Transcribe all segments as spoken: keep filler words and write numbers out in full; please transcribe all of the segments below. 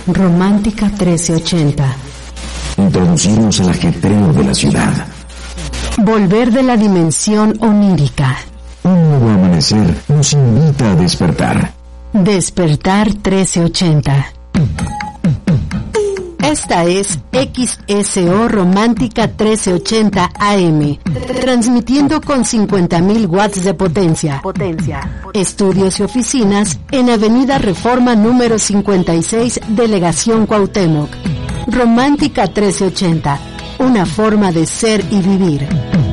Romántica trece ochenta. Introducirnos al ajetreo de la ciudad. Volver de la dimensión onírica. Un nuevo amanecer nos invita a despertar. Despertar trece ochenta. Esta es X S O Romántica trece ochenta A M, transmitiendo con cincuenta mil watts de potencia. Potencia. Estudios y oficinas en Avenida Reforma número cincuenta y seis, Delegación Cuauhtémoc. Romántica trece ochenta, una forma de ser y vivir.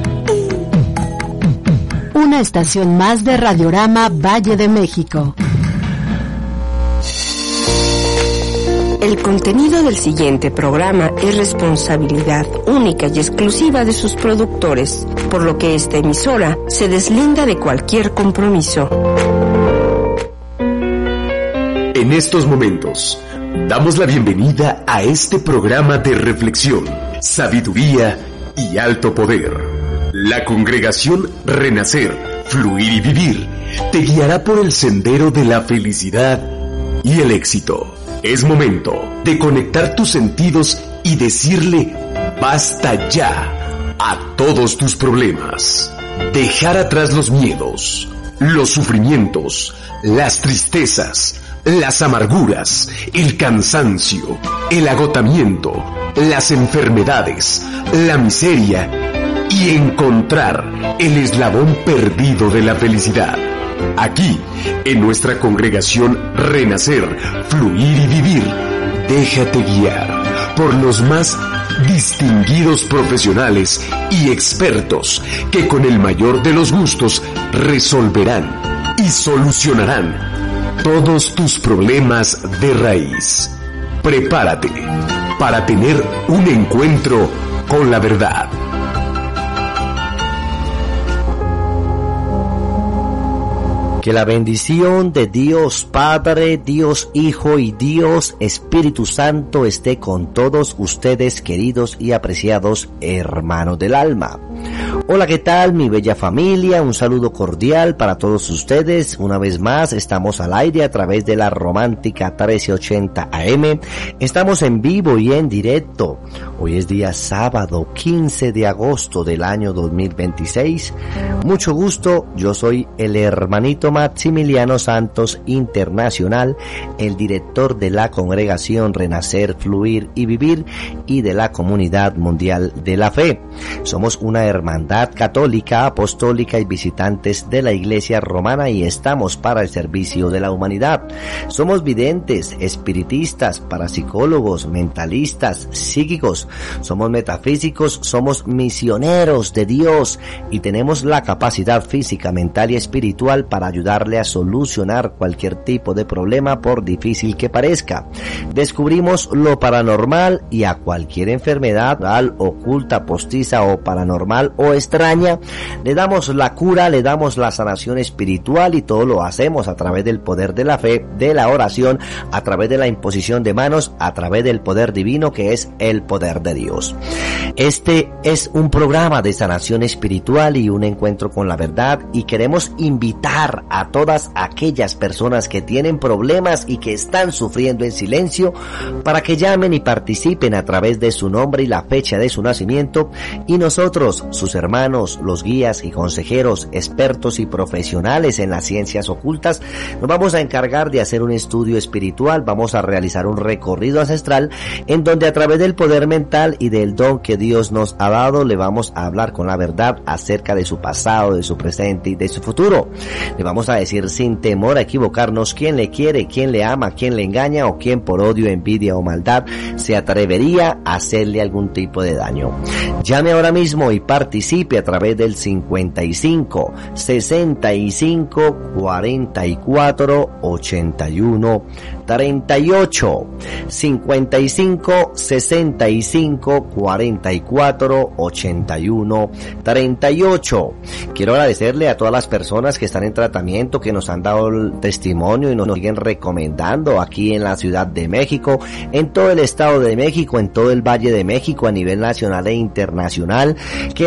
Una estación más de Radiorama Valle de México. El contenido del siguiente programa es responsabilidad única y exclusiva de sus productores, por lo que esta emisora se deslinda de cualquier compromiso. En estos momentos, damos la bienvenida a este programa de reflexión, sabiduría y alto poder. La congregación Renacer, Fluir y Vivir te guiará por el sendero de la felicidad y el éxito. Es momento de conectar tus sentidos y decirle basta ya a todos tus problemas. Dejar atrás los miedos, los sufrimientos, las tristezas, las amarguras, el cansancio, el agotamiento, las enfermedades, la miseria y encontrar el eslabón perdido de la felicidad. Aquí, en nuestra congregación Renacer, Fluir y Vivir, déjate guiar por los más distinguidos profesionales y expertos que con el mayor de los gustos resolverán y solucionarán todos tus problemas de raíz. Prepárate para tener un encuentro con la verdad. Que la bendición de Dios Padre, Dios Hijo y Dios Espíritu Santo esté con todos ustedes, queridos y apreciados hermanos del alma. Hola, ¿qué tal mi bella familia? Un saludo cordial para todos ustedes. Una vez más estamos al aire a través de la Romántica trece ochenta A M. Estamos en vivo y en directo. Hoy es día sábado quince de agosto del año dos mil veintiséis. Mucho gusto, yo soy el hermanito Maximiliano Santos Internacional, el director de la congregación Renacer, Fluir y Vivir y de la Comunidad Mundial de la Fe. Somos una hermandad católica, apostólica y visitantes de la Iglesia Romana y estamos para el servicio de la humanidad. Somos videntes, espiritistas, parapsicólogos, mentalistas, psíquicos, somos metafísicos, somos misioneros de Dios y tenemos la capacidad física, mental y espiritual para ayudarle a solucionar cualquier tipo de problema por difícil que parezca. Descubrimos lo paranormal y a cualquier enfermedad oculta, postiza o paranormal o extraña, le damos la cura, le damos la sanación espiritual y todo lo hacemos a través del poder de la fe, de la oración, a través de la imposición de manos, a través del poder divino que es el poder de Dios. Este es un programa de sanación espiritual y un encuentro con la verdad y queremos invitar a todas aquellas personas que tienen problemas y que están sufriendo en silencio para que llamen y participen a través de su nombre y la fecha de su nacimiento y nosotros, sus hermanos, los guías y consejeros, expertos y profesionales en las ciencias ocultas, nos vamos a encargar de hacer un estudio espiritual, vamos a realizar un recorrido ancestral en donde a través del poder mental y del don que Dios nos ha dado le vamos a hablar con la verdad acerca de su pasado, de su presente y de su futuro. Le vamos a decir sin temor a equivocarnos quién le quiere, quién le ama, quién le engaña o quién por odio, envidia o maldad se atrevería a hacerle algún tipo de daño. Llame ahora mismo y participe a través del cincuenta y cinco, sesenta y cinco, cuarenta y cuatro, ochenta y uno, treinta y ocho, cincuenta y cinco, sesenta y cinco, cuarenta y cuatro, ochenta y uno, treinta y ocho. Quiero agradecerle a todas las personas que están en tratamiento, que nos han dado el testimonio y nos siguen recomendando aquí en la Ciudad de México, en todo el Estado de México, en todo el Valle de México, a nivel nacional e internacional, que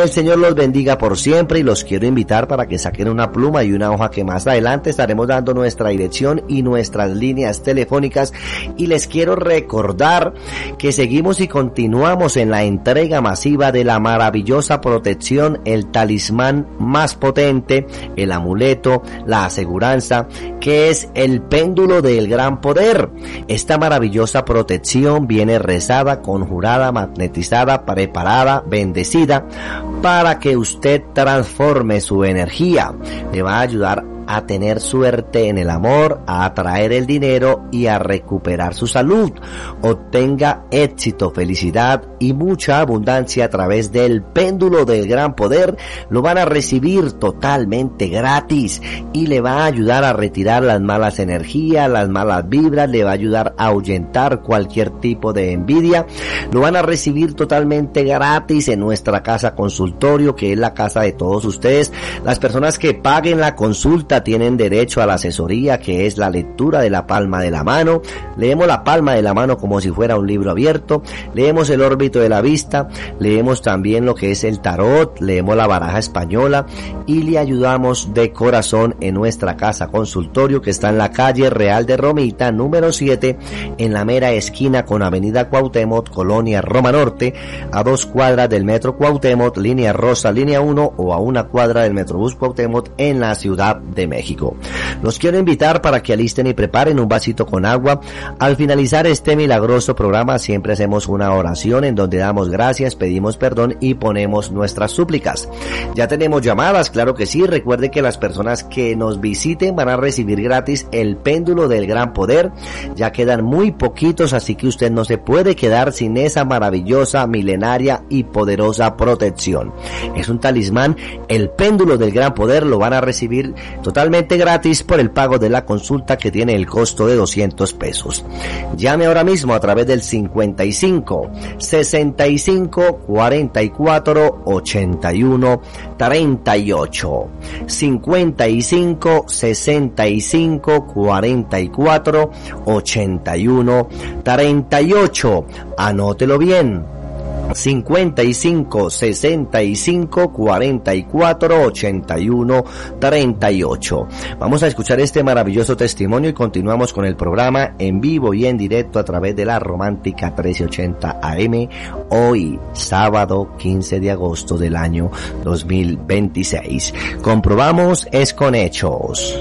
Que el Señor los bendiga por siempre y los quiero invitar para que saquen una pluma y una hoja que más adelante estaremos dando nuestra dirección y nuestras líneas telefónicas, y les quiero recordar que seguimos y continuamos en la entrega masiva de la maravillosa protección, el talismán más potente, el amuleto, la aseguranza, que es el péndulo del gran poder. Esta maravillosa protección viene rezada, conjurada, magnetizada, preparada, bendecida, para que usted transforme su energía. Le va a ayudar a tener suerte en el amor, a atraer el dinero y a recuperar su salud. Obtenga éxito, felicidad y mucha abundancia a través del péndulo del gran poder. Lo van a recibir totalmente gratis y le va a ayudar a retirar las malas energías, las malas vibras, le va a ayudar a ahuyentar cualquier tipo de envidia. Lo van a recibir totalmente gratis en nuestra casa consultorio, que es la casa de todos ustedes. Las personas que paguen la consulta tienen derecho a la asesoría, que es la lectura de la palma de la mano. Leemos la palma de la mano como si fuera un libro abierto, leemos el órbito de la vista, leemos también lo que es el tarot, leemos la baraja española y le ayudamos de corazón en nuestra casa consultorio, que está en la calle Real de Romita, número siete, en la mera esquina con Avenida Cuauhtémoc, Colonia Roma Norte, a dos cuadras del Metro Cuauhtémoc, línea rosa, línea uno, o a una cuadra del Metrobús Cuauhtémoc en la Ciudad de México. Los quiero invitar para que alisten y preparen un vasito con agua. Al finalizar este milagroso programa siempre hacemos una oración en donde damos gracias, pedimos perdón y ponemos nuestras súplicas. Ya tenemos llamadas, claro que sí. Recuerde que las personas que nos visiten van a recibir gratis el péndulo del gran poder. Ya quedan muy poquitos, así que usted no se puede quedar sin esa maravillosa, milenaria y poderosa protección. Es un talismán, el péndulo del gran poder. Lo van a recibir totalmente gratis por el pago de la consulta, que tiene el costo de doscientos pesos. Llame ahora mismo a través del cincuenta y cinco, sesenta y cinco, cuarenta y cuatro, ochenta y uno, treinta y ocho. cincuenta y cinco, sesenta y cinco, cuarenta y cuatro, ochenta y uno, treinta y ocho. Anótelo bien. cincuenta y cinco, sesenta y cinco, cuarenta y cuatro, ochenta y uno, treinta y ocho. Vamos a escuchar este maravilloso testimonio y continuamos con el programa en vivo y en directo a través de la Romántica trece ochenta A M, hoy sábado quince de agosto del año dos mil veintiséis. Comprobamos es con hechos.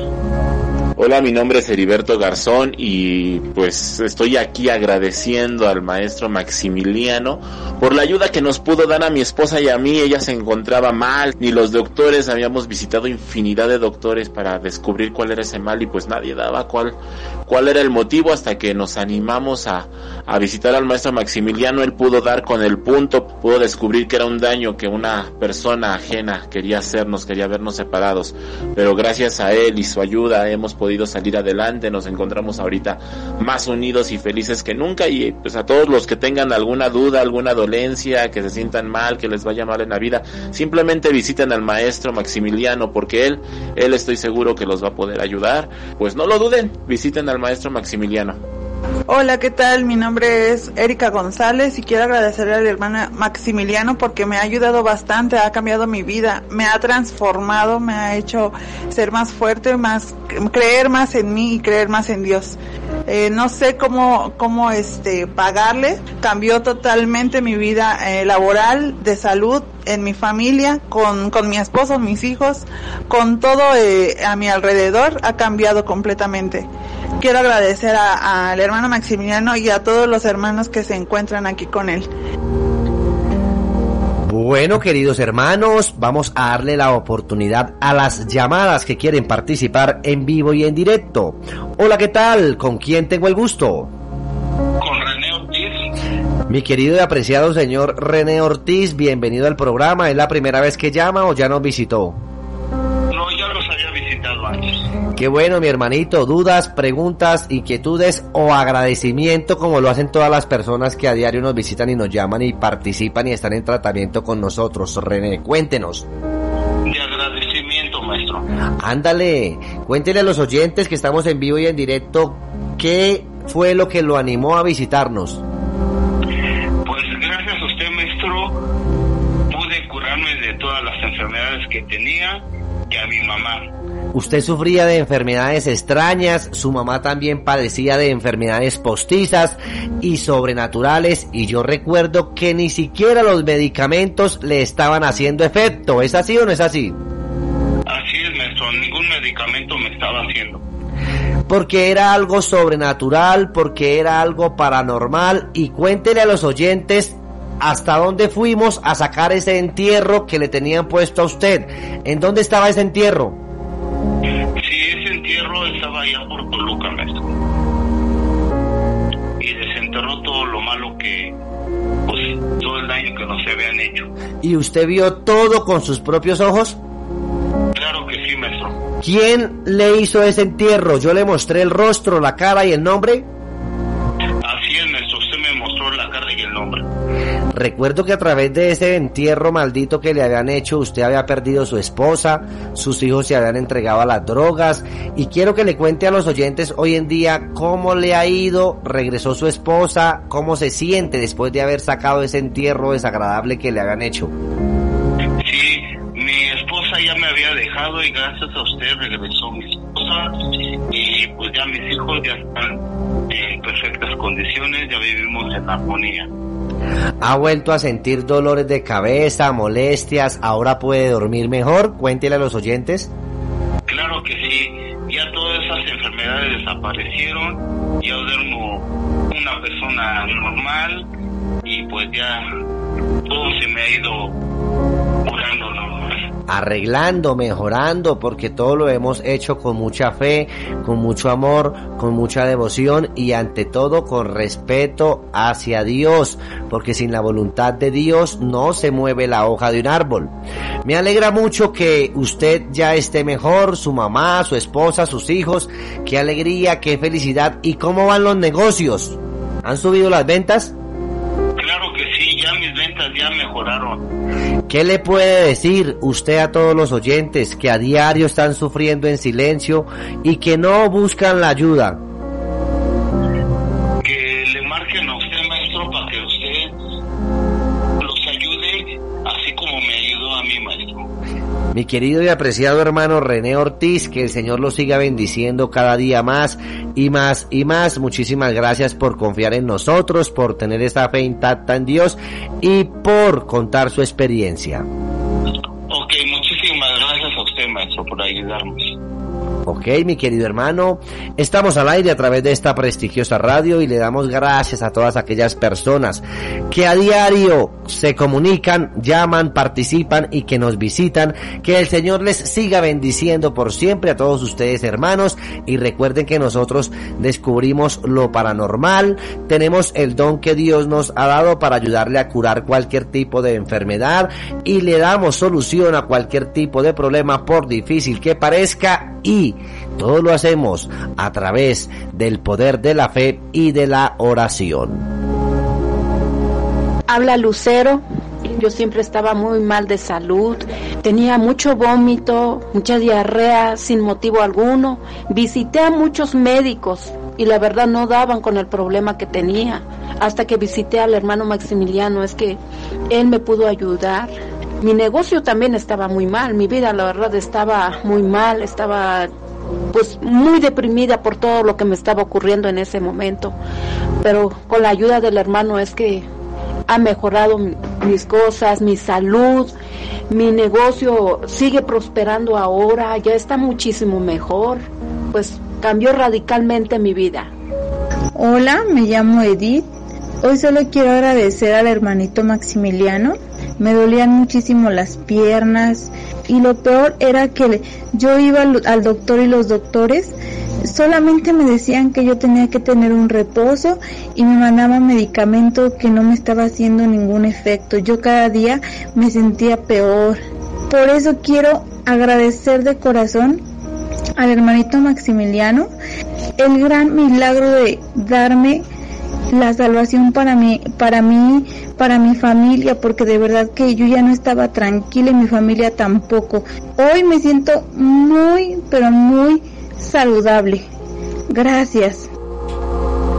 Hola, mi nombre es Heriberto Garzón y pues estoy aquí agradeciendo al maestro Maximiliano por la ayuda que nos pudo dar a mi esposa y a mí. Ella se encontraba mal, ni los doctores, habíamos visitado infinidad de doctores para descubrir cuál era ese mal y pues nadie daba cuál, cuál era el motivo, hasta que nos animamos a, a visitar al maestro Maximiliano. Él pudo dar con el punto, pudo descubrir que era un daño que una persona ajena quería hacernos, quería vernos separados, pero gracias a él y su ayuda hemos podido salir adelante. Nos encontramos ahorita más unidos y felices que nunca, y pues a todos los que tengan alguna duda, alguna dolencia, que se sientan mal, que les vaya mal en la vida, simplemente visiten al maestro Maximiliano, porque él, él estoy seguro que los va a poder ayudar. Pues no lo duden, visiten al maestro Maximiliano. Hola, ¿qué tal? Mi nombre es Erika González y quiero agradecerle al hermano Maximiliano porque me ha ayudado bastante, ha cambiado mi vida, me ha transformado, me ha hecho ser más fuerte, más creer más en mí y creer más en Dios. Eh, no sé cómo cómo este pagarle, cambió totalmente mi vida eh, laboral, de salud, en mi familia, con con mi esposo, mis hijos, con todo eh, a mi alrededor, ha cambiado completamente. Quiero agradecer al hermano Maximiliano y a todos los hermanos que se encuentran aquí con él. Bueno, queridos hermanos, vamos a darle la oportunidad a las llamadas que quieren participar en vivo y en directo. Hola, ¿qué tal? ¿Con quién tengo el gusto? Con René Ortiz. Mi querido y apreciado señor René Ortiz, bienvenido al programa. ¿Es la primera vez que llama o ya nos visitó? No, ya los había visitado antes. Qué bueno, mi hermanito. Dudas, preguntas, inquietudes o agradecimiento, como lo hacen todas las personas que a diario nos visitan y nos llaman y participan y están en tratamiento con nosotros. René, cuéntenos. De agradecimiento, maestro. Ándale, cuéntele a los oyentes que estamos en vivo y en directo qué fue lo que lo animó a visitarnos. Pues gracias a usted, maestro, pude curarme de que tenía y a mi mamá. Usted sufría de enfermedades extrañas, su mamá también padecía de enfermedades postizas y sobrenaturales, y yo recuerdo que ni siquiera los medicamentos le estaban haciendo efecto. ¿Es así o no es así? Así es, maestro, ningún medicamento me estaba haciendo. Porque era algo sobrenatural, porque era algo paranormal. Y cuéntele a los oyentes hasta dónde fuimos a sacar ese entierro que le tenían puesto a usted. ¿En dónde estaba ese entierro? Sí, ese entierro estaba allá por Toluca, maestro. Y desenterró todo lo malo que, pues, todo el daño que nos habían hecho. ¿Y usted vio todo con sus propios ojos? Claro que sí, maestro. ¿Quién le hizo ese entierro? Yo le mostré el rostro, la cara y el nombre. Así es, maestro, usted me mostró la cara y el nombre. Recuerdo que a través de ese entierro maldito que le habían hecho, usted había perdido su esposa, sus hijos se habían entregado a las drogas, y quiero que le cuente a los oyentes hoy en día cómo le ha ido, regresó su esposa, cómo se siente después de haber sacado ese entierro desagradable que le habían hecho. Sí, mi esposa ya me había dejado y gracias a usted regresó mi esposa, y pues ya mis hijos ya están en perfectas condiciones, ya vivimos en armonía. ¿Ha vuelto a sentir dolores de cabeza, molestias? ¿Ahora puede dormir mejor? Cuéntele a los oyentes. Claro que sí, ya todas esas enfermedades desaparecieron, ya duermo una persona normal y pues ya todo se me ha ido curando normal. Arreglando, mejorando, porque todo lo hemos hecho con mucha fe, con mucho amor, con mucha devoción y ante todo con respeto hacia Dios, porque sin la voluntad de Dios no se mueve la hoja de un árbol. Me alegra mucho que usted ya esté mejor, su mamá, su esposa, sus hijos. Qué alegría, qué felicidad. ¿Y cómo van los negocios? ¿Han subido las ventas? Claro que sí, ya mis ventas ya mejoraron. ¿Qué le puede decir usted a todos los oyentes que a diario están sufriendo en silencio y que no buscan la ayuda? Que le marquen a usted, maestro, para que usted los ayude, así como me ayudó a mí, maestro. Mi querido y apreciado hermano René Ortiz, que el Señor lo siga bendiciendo cada día más y más y más. Muchísimas gracias por confiar en nosotros, por tener esta fe intacta en Dios y por contar su experiencia. Ok, muchísimas gracias a usted, maestro, por ayudarnos. Ok, mi querido hermano, estamos al aire a través de esta prestigiosa radio y le damos gracias a todas aquellas personas que a diario se comunican, llaman, participan y que nos visitan. Que el Señor les siga bendiciendo por siempre a todos ustedes, hermanos, y recuerden que nosotros descubrimos lo paranormal, tenemos el don que Dios nos ha dado para ayudarle a curar cualquier tipo de enfermedad y le damos solución a cualquier tipo de problema, por difícil que parezca, y todo lo hacemos a través del poder de la fe y de la oración. Habla Lucero. Yo siempre estaba muy mal de salud, tenía mucho vómito, mucha diarrea sin motivo alguno. Visité a muchos médicos y la verdad no daban con el problema que tenía. Hasta que visité al hermano Maximiliano, es que él me pudo ayudar. Mi negocio también estaba muy mal, mi vida la verdad estaba muy mal, estaba pues muy deprimida por todo lo que me estaba ocurriendo en ese momento. Pero con la ayuda del hermano es que ha mejorado mis cosas, mi salud, mi negocio sigue prosperando ahora, ya está muchísimo mejor, pues cambió radicalmente mi vida. Hola, me llamo Edith. Hoy solo quiero agradecer al hermanito Maximiliano. Me dolían muchísimo las piernas y lo peor era que yo iba al, al doctor y los doctores solamente me decían que yo tenía que tener un reposo y me mandaban medicamento que no me estaba haciendo ningún efecto. Yo cada día me sentía peor. Por eso quiero agradecer de corazón al hermanito Maximiliano el gran milagro de darme la salvación para mí, para mí, para mi familia, porque de verdad que yo ya no estaba tranquila y mi familia tampoco. Hoy me siento muy, pero muy saludable. Gracias.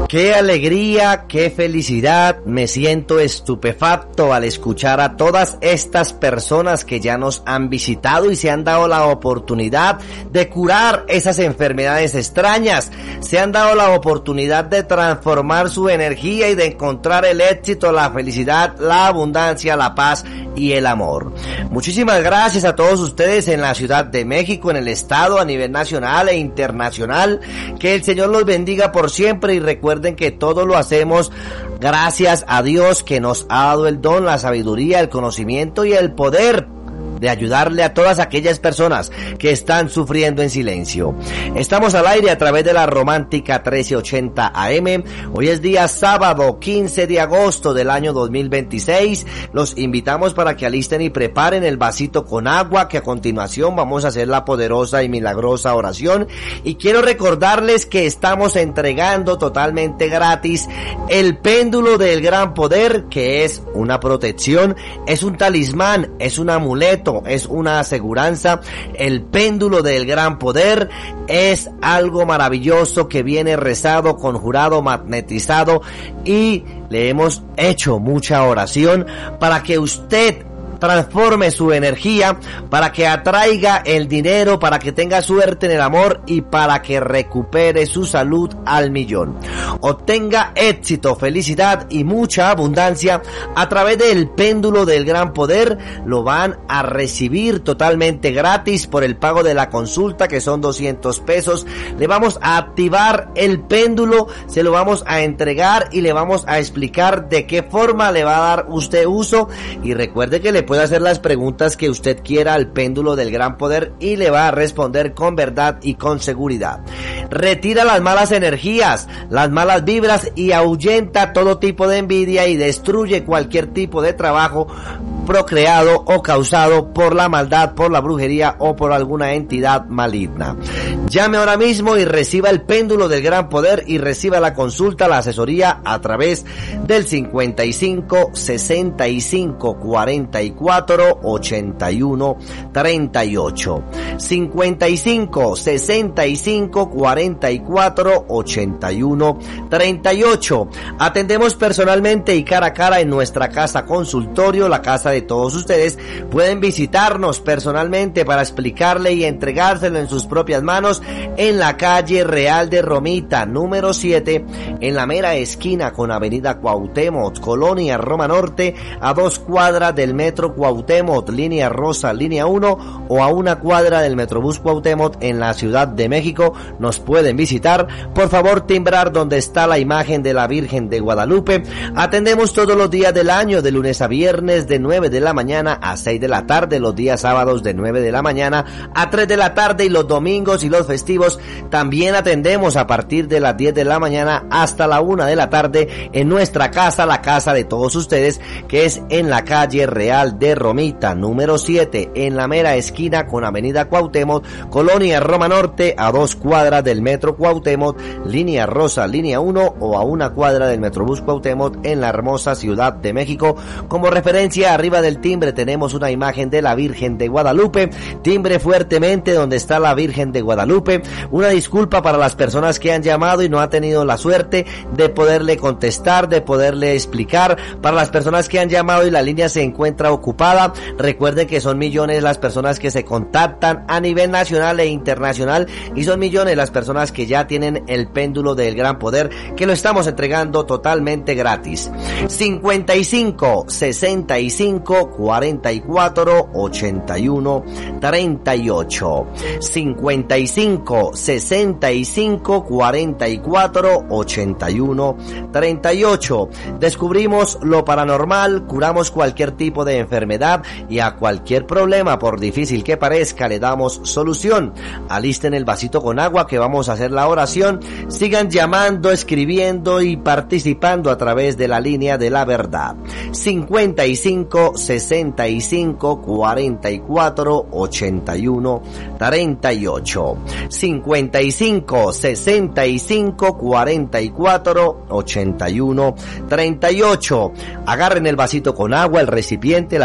Qué alegría, qué felicidad, me siento estupefacto al escuchar a todas estas personas que ya nos han visitado y se han dado la oportunidad de curar esas enfermedades extrañas, se han dado la oportunidad de transformar su energía y de encontrar el éxito, la felicidad, la abundancia, la paz y el amor. Muchísimas gracias a todos ustedes en la Ciudad de México, en el estado, a nivel nacional e internacional. Que el Señor los bendiga por siempre y recuerden que todo lo hacemos gracias a Dios, que nos ha dado el don, la sabiduría, el conocimiento y el poder de ayudarle a todas aquellas personas que están sufriendo en silencio. Estamos al aire a través de la Romántica trece ochenta A M. Hoy es día sábado quince de agosto del año dos mil veintiséis. Los invitamos para que alisten y preparen el vasito con agua, que a continuación vamos a hacer la poderosa y milagrosa oración. Y quiero recordarles que estamos entregando totalmente gratis el péndulo del gran poder, que es una protección, es un talismán, es un amuleto, es una aseguranza. El péndulo del gran poder es algo maravilloso que viene rezado, conjurado, magnetizado, y le hemos hecho mucha oración para que usted transforme su energía, para que atraiga el dinero, para que tenga suerte en el amor y para que recupere su salud al millón. Obtenga éxito, felicidad y mucha abundancia a través del péndulo del gran poder. Lo van a recibir totalmente gratis por el pago de la consulta, que son doscientos pesos. Le vamos a activar el péndulo, se lo vamos a entregar y le vamos a explicar de qué forma le va a dar usted uso. Y recuerde que le puede hacer las preguntas que usted quiera al péndulo del gran poder y le va a responder con verdad y con seguridad. Retira las malas energías, las malas vibras y ahuyenta todo tipo de envidia y destruye cualquier tipo de trabajo procreado o causado por la maldad, por la brujería o por alguna entidad maligna. Llame ahora mismo y reciba el péndulo del gran poder y reciba la consulta, la asesoría a través del cincuenta y cinco, sesenta y cinco, cuarenta y cuatro, ochenta y uno, treinta y ocho. cincuenta y cinco, sesenta y cinco, cuarenta y cuatro, ochenta y uno, treinta y ocho. Atendemos personalmente y cara a cara en nuestra casa consultorio, la casa de todos ustedes. Pueden visitarnos personalmente para explicarle y entregárselo en sus propias manos en la calle Real de Romita, número siete, en la mera esquina con Avenida Cuauhtémoc, Colonia Roma Norte, a dos cuadras del Metro Cuauhtémoc, línea rosa, línea uno, o a una cuadra del Metrobús Cuauhtémoc en la Ciudad de México. Nos pueden visitar. Por favor, timbrar donde está la imagen de la Virgen de Guadalupe. Atendemos todos los días del año, de lunes a viernes, de nueve de la mañana a seis de la tarde, los días sábados de nueve de la mañana a tres de la tarde, y los domingos y los festivos también atendemos a partir de las diez de la mañana hasta la una de la tarde en nuestra casa, la casa de todos ustedes, que es en la calle Real de Romita, número siete, en la mera esquina con Avenida Cuauhtémoc, Colonia Roma Norte, a dos cuadras del Metro Cuauhtémoc, línea rosa, línea uno, o a una cuadra del Metrobús Cuauhtémoc en la hermosa Ciudad de México. Como referencia, arriba del timbre tenemos una imagen de la Virgen de Guadalupe. Timbre fuertemente donde está la Virgen de Guadalupe. Una disculpa para las personas que han llamado y no han tenido la suerte de poderle contestar, de poderle explicar. Para las personas que han llamado y la línea se encuentra ocupada, recuerden que son millones las personas que se contactan a nivel nacional e internacional, y son millones las personas que ya tienen el péndulo del gran poder, que lo estamos entregando totalmente gratis. cincuenta y cinco, sesenta y cinco, cuarenta y cuatro, ochenta y uno, treinta y ocho. cincuenta y cinco, sesenta y cinco, cuarenta y cuatro, ochenta y uno, treinta y ocho. Descubrimos lo paranormal, curamos cualquier tipo de enfermedad y a cualquier problema, por difícil que parezca, le damos solución. Alisten el vasito con agua que vamos a hacer la oración. Sigan llamando, escribiendo y participando a través de la línea de la verdad. cincuenta y cinco, sesenta y cinco, cuarenta y cuatro, ochenta y uno, treinta y ocho. cincuenta y cinco, sesenta y cinco, cuarenta y cuatro, ochenta y uno, treinta y ocho. Agarren el vasito con agua, el recipiente, la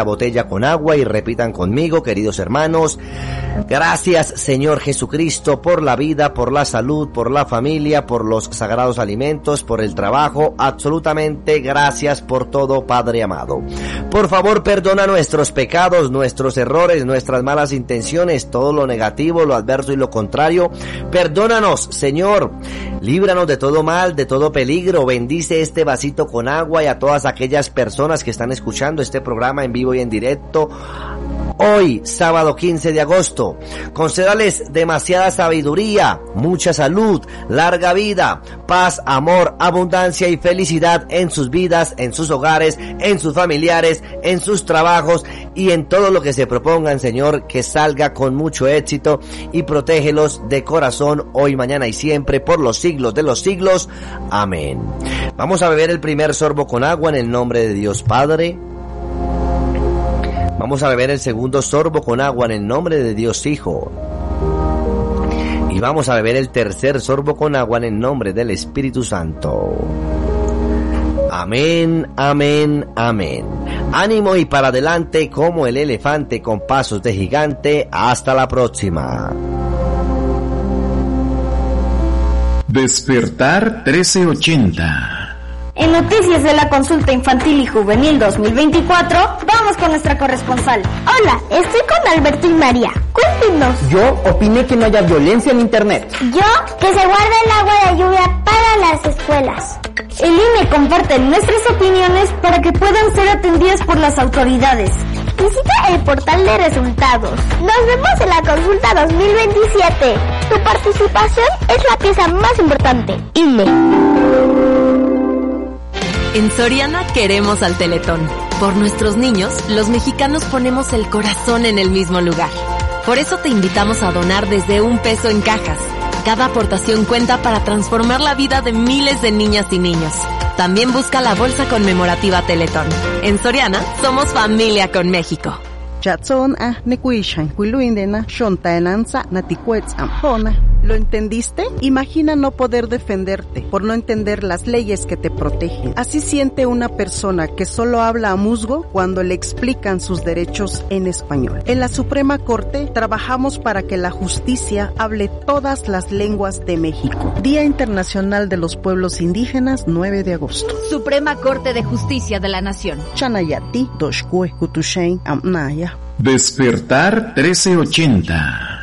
la botella con agua y repitan conmigo, queridos hermanos. Gracias, Señor Jesucristo, por la vida, por la salud, por la familia, por los sagrados alimentos, por el trabajo. Absolutamente gracias por todo, Padre amado. Por favor, perdona nuestros pecados, nuestros errores, nuestras malas intenciones, todo lo negativo, lo adverso y lo contrario. Perdónanos, Señor. Líbranos de todo mal, de todo peligro. Bendice este vasito con agua y a todas aquellas personas que están escuchando este programa en vivo y en directo. Hoy, sábado quince de agosto, concédales demasiada sabiduría, mucha salud, larga vida, paz, amor, abundancia y felicidad en sus vidas, en sus hogares, en sus familiares, en sus trabajos y en todo lo que se propongan, Señor, que salga con mucho éxito y protégelos de corazón hoy, mañana y siempre, por los siglos de los siglos. Amén. Vamos a beber el primer sorbo con agua en el nombre de Dios Padre. Vamos a beber el segundo sorbo con agua en el nombre de Dios Hijo. Y vamos a beber el tercer sorbo con agua en el nombre del Espíritu Santo. Amén, amén, amén. Ánimo y para adelante como el elefante con pasos de gigante. Hasta la próxima. Despertar trece ochenta. En Noticias de la Consulta Infantil y Juvenil dos mil veinticuatro, vamos con nuestra corresponsal. Hola, estoy con Alberto y María. Cuéntenos. Yo opiné que no haya violencia en Internet. Yo, que se guarde el agua de lluvia para las escuelas. El I N E comparte nuestras opiniones para que puedan ser atendidas por las autoridades. Visita el portal de resultados. Nos vemos en la Consulta dos mil veintisiete. Tu participación es la pieza más importante. I N E. En Soriana queremos al Teletón. Por nuestros niños, los mexicanos ponemos el corazón en el mismo lugar. Por eso te invitamos a donar desde un peso en cajas. Cada aportación cuenta para transformar la vida de miles de niñas y niños. También busca la bolsa conmemorativa Teletón. En Soriana, somos familia con México. ¿Lo entendiste? Imagina no poder defenderte por no entender las leyes que te protegen. Así siente una persona que solo habla a musgo cuando le explican sus derechos en español. En la Suprema Corte trabajamos para que la justicia hable todas las lenguas de México. Día Internacional de los Pueblos Indígenas, nueve de agosto. Suprema Corte de Justicia de la Nación. Chanayati, Doshkue, Kutushain, Amnaya. Despertar trece ochenta.